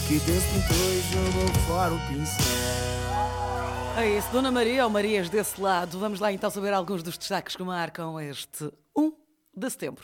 que despontou e jogou fora o pincel. É isso, Dona Maria ou Marias desse lado. Vamos lá então saber alguns dos destaques que marcam este 1 de setembro.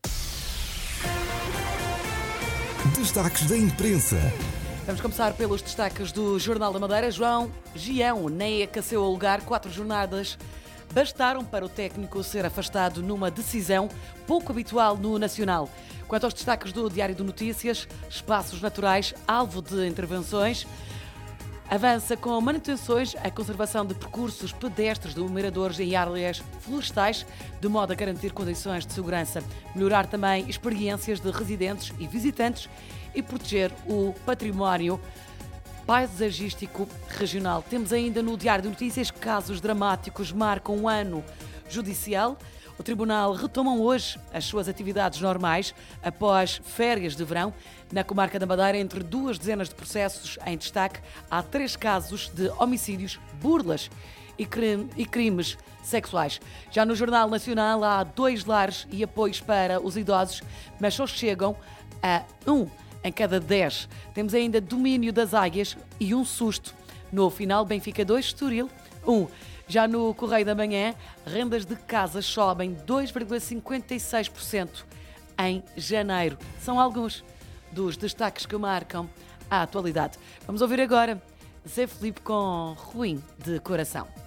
Destaques da imprensa. Vamos começar pelos destaques do Jornal da Madeira. João Gião, nem aqueceu o lugar, 4 jornadas bastaram para o técnico ser afastado numa decisão pouco habitual no Nacional. Quanto aos destaques do Diário de Notícias, espaços naturais, alvo de intervenções. Avança com manutenções a conservação de percursos pedestres de miradores em áreas florestais, de modo a garantir condições de segurança. Melhorar também experiências de residentes e visitantes e proteger o património paisagístico regional. Temos ainda no Diário de Notícias casos dramáticos marcam um ano judicial. O Tribunal retoma hoje as suas atividades normais após férias de verão. Na comarca da Madeira, entre 2 dezenas de processos em destaque, há 3 casos de homicídios, burlas e crimes sexuais. Já no Jornal Nacional há 2 lares e apoios para os idosos, mas só chegam a 1 em cada 10. Temos ainda domínio das águias e um susto. No final, Benfica 2, Estoril 1. Já no Correio da Manhã, rendas de casas sobem 2,56% em janeiro. São alguns dos destaques que marcam a atualidade. Vamos ouvir agora Zé Filipe com Ruim de Coração.